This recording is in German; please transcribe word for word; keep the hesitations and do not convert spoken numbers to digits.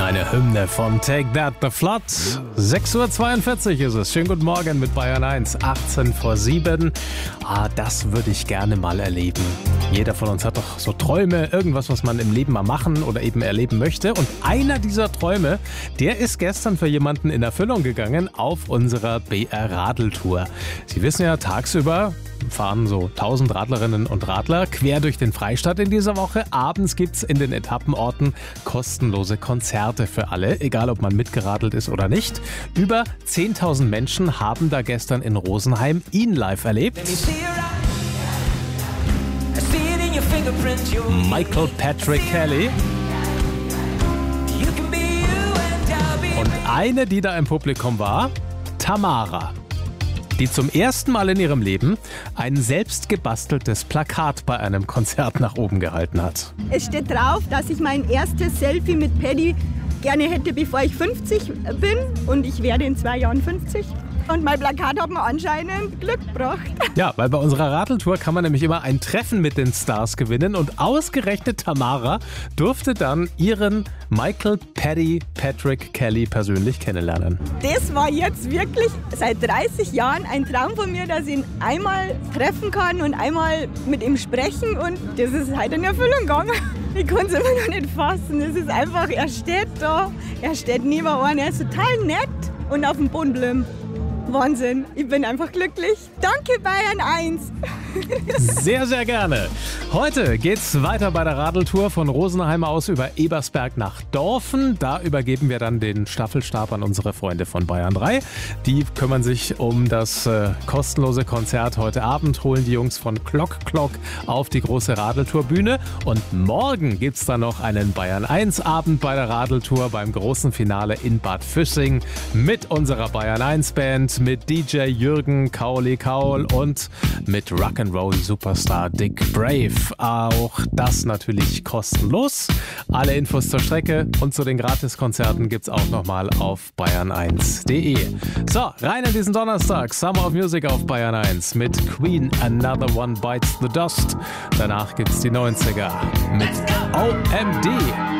Eine Hymne von Take That, The Flood. sechs Uhr zweiundvierzig ist es. Schönen guten Morgen mit Bayern eins, achtzehn vor sieben. Ah, das würde ich gerne mal erleben. Jeder von uns hat doch so Träume, irgendwas, was man im Leben mal machen oder eben erleben möchte. Und einer dieser Träume, der ist gestern für jemanden in Erfüllung gegangen auf unserer B R-Radeltour. Sie wissen ja, tagsüber fahren so tausend Radlerinnen und Radler quer durch den Freistaat in dieser Woche. Abends gibt es in den Etappenorten kostenlose Konzerte für alle, egal ob man mitgeradelt ist oder nicht. Über zehntausend Menschen haben da gestern in Rosenheim ihn live erlebt. Michael Patrick Kelly. Und eine, die da im Publikum war, Tamara, die zum ersten Mal in ihrem Leben ein selbst gebasteltes Plakat bei einem Konzert nach oben gehalten hat. Es steht drauf, dass ich mein erstes Selfie mit Paddy gerne hätte, bevor ich fünfzig bin. Und ich werde in zwei Jahren fünfzig. Und mein Plakat hat mir anscheinend Glück gebracht. Ja, weil bei unserer Radeltour kann man nämlich immer ein Treffen mit den Stars gewinnen. Und ausgerechnet Tamara durfte dann ihren Michael Paddy Patrick Kelly persönlich kennenlernen. Das war jetzt wirklich seit dreißig Jahren ein Traum von mir, dass ich ihn einmal treffen kann und einmal mit ihm sprechen. Und das ist heute in Erfüllung gegangen. Ich kann es immer noch nicht fassen. Es ist einfach, er steht da, er steht neben einem, er ist total nett und auf dem Boden bleiben. Wahnsinn, ich bin einfach glücklich. Danke Bayern eins. Sehr, sehr gerne. Heute geht's weiter bei der Radeltour von Rosenheim aus über Ebersberg nach Dorfen. Da übergeben wir dann den Staffelstab an unsere Freunde von Bayern drei. Die kümmern sich um das äh, kostenlose Konzert heute Abend, holen die Jungs von Klock Klock auf die große Radeltourbühne. Und morgen gibt's dann noch einen Bayern eins Abend bei der Radeltour beim großen Finale in Bad Füssing mit unserer Bayern eins Band, mit D J Jürgen Kauli Kaul und mit Rock'n'Roll-Superstar Dick Brave. Auch das natürlich kostenlos. Alle Infos zur Strecke und zu den Gratiskonzerten gibt's auch nochmal auf bayern eins punkt de. So, rein in diesen Donnerstag. Summer of Music auf Bayern eins mit Queen, Another One Bites the Dust. Danach gibt's die neunziger mit O M D.